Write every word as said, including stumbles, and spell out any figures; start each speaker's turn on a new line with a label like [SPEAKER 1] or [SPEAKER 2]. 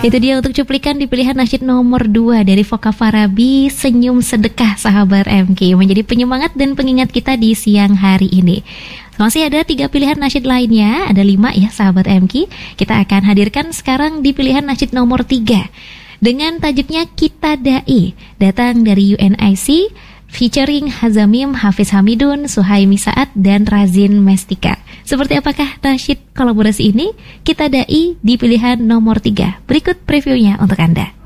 [SPEAKER 1] Itu dia untuk cuplikan di pilihan nasyid nomor dua dari Voka Farabi, Senyum Sedekah sahabat M K, menjadi penyemangat dan pengingat kita di siang hari ini. Masih ada tiga pilihan nasyid lainnya, ada lima ya sahabat M K. Kita akan hadirkan sekarang di pilihan nasyid nomor tiga dengan tajuknya Kita Dai, datang dari U N I C, featuring Hazamim, Hafiz Hamidun, Suhaimi Saad, dan Razin Mestika. Seperti apakah nasyid kolaborasi ini? Kita Dai di pilihan nomor tiga. Berikut previewnya untuk Anda.